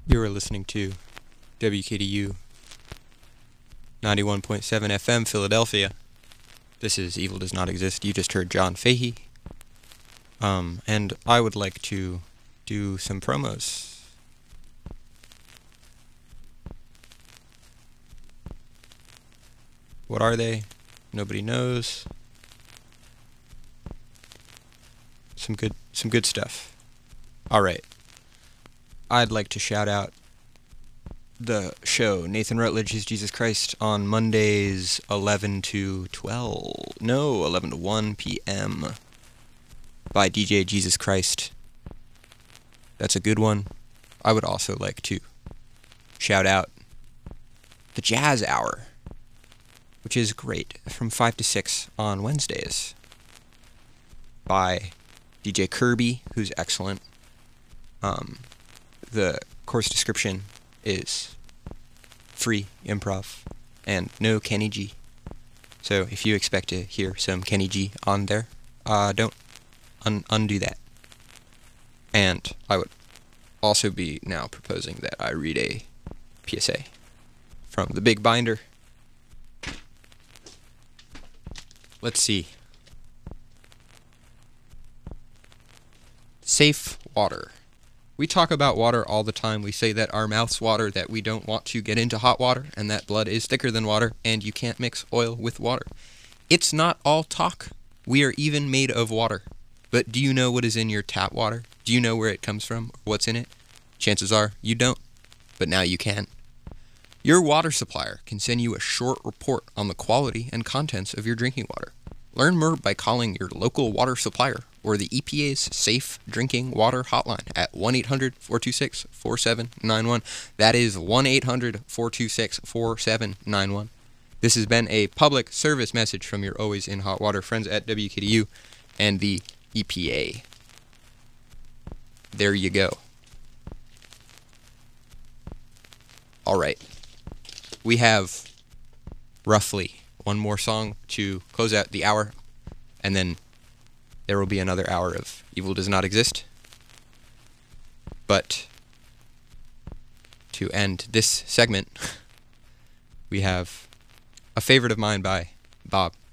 You are listening to WKDU 91.7 FM Philadelphia. This is Evil Does Not Exist. You just heard John Fahey. And I would like to do some promos. What are they? Nobody knows. Some good stuff. Alright. I'd like to shout out the show Nathan Rutledge's Jesus Christ on Mondays 11 to 1 p.m. by DJ Jesus Christ. That's a good one. I would also like to shout out the Jazz Hour, which is great, from 5 to 6 on Wednesdays by DJ Kirby, who's excellent. The course description is free improv and no Kenny G. So if you expect to hear some Kenny G on there, don't undo that. And I would also be now proposing that I read a PSA from the Big Binder. Let's see. Safe water. We talk about water all the time. We say that our mouths water, that we don't want to get into hot water, and that blood is thicker than water, and you can't mix oil with water. It's not all talk. We are even made of water. But do you know what is in your tap water? Do you know where it comes from, or what's in it? Chances are you don't, but now you can. Your water supplier can send you a short report on the quality and contents of your drinking water. Learn more by calling your local water supplier or the EPA's Safe Drinking Water Hotline at 1-800-426-4791. That is 1-800-426-4791. This has been a public service message from your always in hot water friends at WKDU and the EPA. There you go. All right. We have roughly one more song to close out the hour, and then there will be another hour of Evil Does Not Exist. But to end this segment, we have a favorite of mine by Bob.